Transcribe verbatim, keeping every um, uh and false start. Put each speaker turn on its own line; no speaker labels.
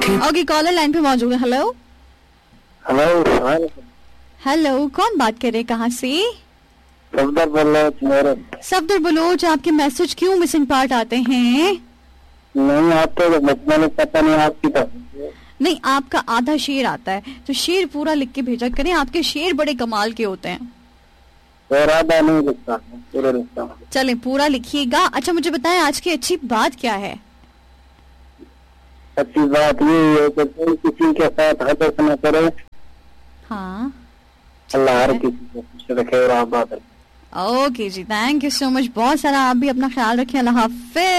Okay, caller line पे मौजूद है। हेलो
हेलो
हेलो, कौन बात कर रहे हैं, कहाँ से?
सफदर बलोच।
सफदर बलोच, आपके मैसेज क्यों मिसिंग पार्ट आते हैं?
नहीं, आप तो मैंने पता नहीं आपकी तो
नहीं, आपका आधा शेर आता है, तो शेर पूरा लिख के भेजा करें, आपके शेर बड़े कमाल के होते हैं।
और आधा नहीं लिखता, पूरा लिखता।
चलें, पूरा लिखिएगा। अच्छा, मुझे बताएं आज की अच्छी बात क्या है?
अच्छी बात ये है कि कोई किसी के साथ हदस न करे।
हाँ,
अल्लाह हर किसी को खुश रखे और आबाद रखे।
Okay ji, thank you so much, बहुत सारा। आप भी अपना ख्याल रखें। अल्लाह हाफिज।